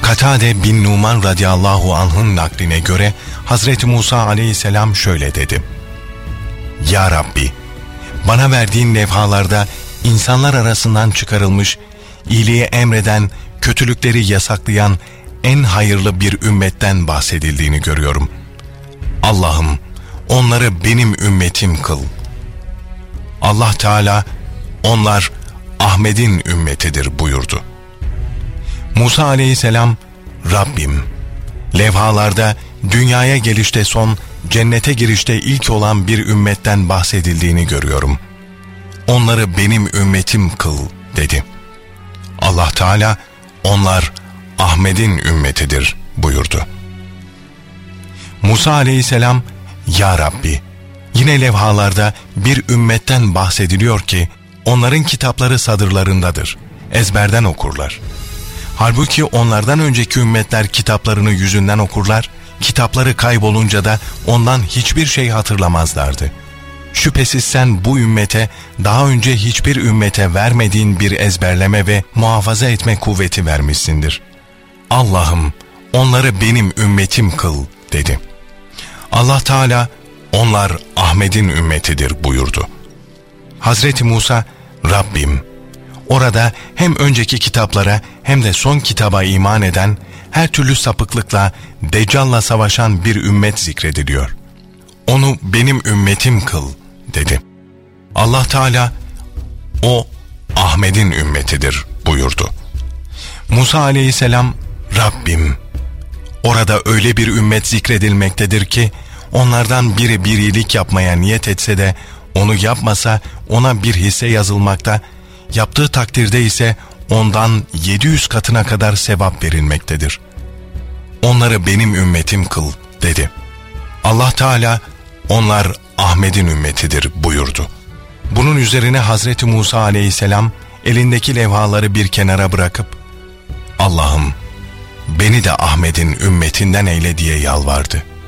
Katade bin Numan radıyallahu anh'ın nakline göre Hazreti Musa aleyhisselam şöyle dedi: Ya Rabbi, bana verdiğin levhalarda insanlar arasından çıkarılmış, iyiliği emreden, kötülükleri yasaklayan en hayırlı bir ümmetten bahsedildiğini görüyorum. Allah'ım, onları benim ümmetim kıl. Allah Teala, onlar Ahmet'in ümmetidir buyurdu. Musa aleyhisselam, Rabbim, levhalarda dünyaya gelişte son, cennete girişte ilk olan bir ümmetten bahsedildiğini görüyorum. Onları benim ümmetim kıl dedi. Allah Teala, onlar Ahmet'in ümmetidir buyurdu. Musa aleyhisselam, Ya Rabbi, yine levhalarda bir ümmetten bahsediliyor ki, onların kitapları sadırlarındadır, ezberden okurlar. Halbuki onlardan önceki ümmetler kitaplarını yüzünden okurlar, kitapları kaybolunca da ondan hiçbir şey hatırlamazlardı. Şüphesiz sen bu ümmete daha önce hiçbir ümmete vermediğin bir ezberleme ve muhafaza etme kuvveti vermişsindir. Allah'ım, onları benim ümmetim kıl dedi. Allah Teala, onlar Ahmet'in ümmetidir buyurdu. Hazreti Musa, Rabbim, orada hem önceki kitaplara hem de son kitaba iman eden, her türlü sapıklıkla, Deccal'la savaşan bir ümmet zikrediliyor. Onu benim ümmetim kıl dedi. Allah Teala, o Ahmet'in ümmetidir buyurdu. Musa aleyhisselam, Rabbim, orada öyle bir ümmet zikredilmektedir ki, onlardan biri bir iyilik yapmaya niyet etse de, onu yapmasa ona bir hisse yazılmakta, yaptığı takdirde ise ondan 700 katına kadar sevap verilmektedir. Onları benim ümmetim kıl dedi. Allah Teala, onlar Ahmet'in ümmetidir buyurdu. Bunun üzerine Hazreti Musa aleyhisselam elindeki levhaları bir kenara bırakıp, Allah'ım, beni de Ahmet'in ümmetinden eyle diye yalvardı.